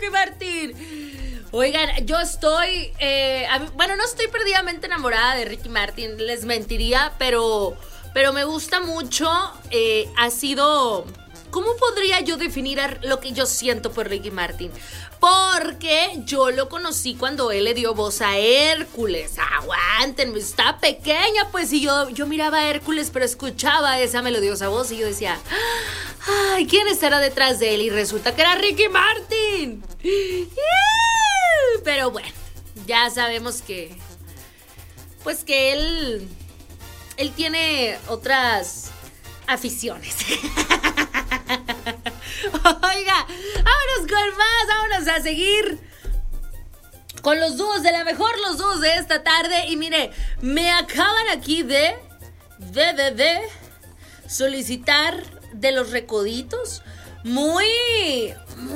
Ricky Martin. Oigan, yo estoy, no estoy perdidamente enamorada de Ricky Martin, les mentiría, pero me gusta mucho, ha sido... ¿Cómo podría yo definir lo que yo siento por Ricky Martin? Porque yo lo conocí cuando él le dio voz a Hércules. Aguántenme, está pequeña, pues, y yo miraba a Hércules, pero escuchaba esa melodiosa voz y yo decía, ay, ¿quién estará detrás de él? Y resulta que era Ricky Martin. Pero bueno, ya sabemos que, pues, que él tiene otras aficiones. Oiga, vámonos con más, vámonos a seguir con los dúos de la mejor, los dúos de esta tarde. Y mire, me acaban aquí de solicitar de Los Recoditos. Muy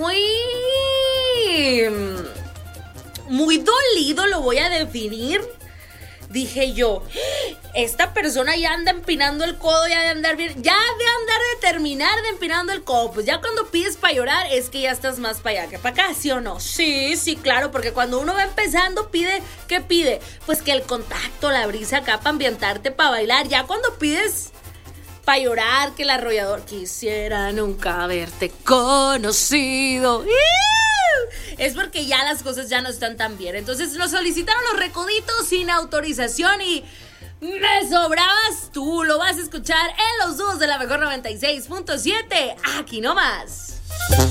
dolido lo voy a definir. Dije yo, esta persona ya anda empinando el codo, ya de andar de terminar de empinando el codo. Pues ya cuando pides para llorar es que ya estás más para allá que para acá, ¿sí o no? Sí, claro, porque cuando uno va empezando ¿qué pide? Pues que el contacto, la brisa acá para ambientarte, para bailar. Ya cuando pides para llorar, que el arrollador, quisiera nunca haberte conocido. Es porque ya las cosas ya no están tan bien. Entonces nos solicitaron Los Recoditos sin autorización y me sobrabas tú. Lo vas a escuchar en los dúos de la mejor 96.7. Aquí nomás.